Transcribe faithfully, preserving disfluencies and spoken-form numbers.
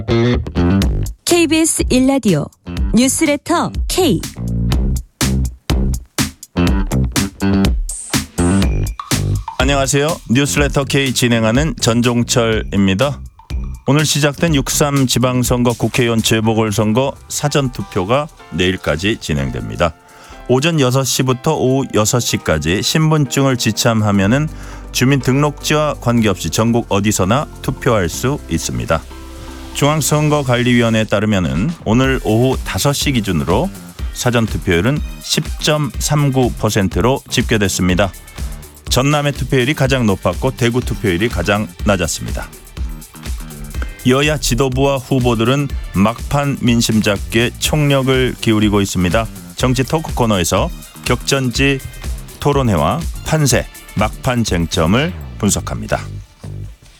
케이비에스 일 라디오 뉴스레터 K. 안녕하세요. 뉴스레터 K 진행하는 전종철입니다. 오늘 시작된 육삼 지방선거 국회의원 재보궐선거 사전투표가 내일까지 진행됩니다. 오전 여섯 시부터 오후 여섯 시까지 신분증을 지참하면은 주민등록지와 관계없이 전국 어디서나 투표할 수 있습니다. 중앙선거관리위원회에 따르면은 오늘 오후 다섯 시 기준으로 사전투표율은 십 점 삼구 퍼센트로 집계됐습니다. 전남의 투표율이 가장 높았고 대구 투표율이 가장 낮았습니다. 여야 지도부와 후보들은 막판 민심 잡기에 총력을 기울이고 있습니다. 정치 토크 코너에서 격전지 토론회와 판세, 막판 쟁점을 분석합니다.